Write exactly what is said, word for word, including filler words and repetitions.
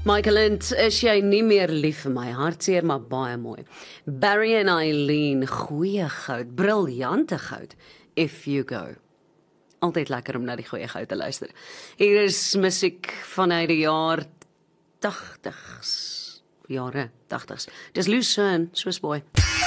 Michael Lind, is jy nie meer lief vir my, hartseer maar baie mooi. Barry en Eileen, goeie goud, briljante goud, If You Go. Altyd lekker om na die goeie goud te luister. Hier is musiek vanuit die jaar tachtigs, jare tachtigs. Dis Lucerne, Swiss Boy.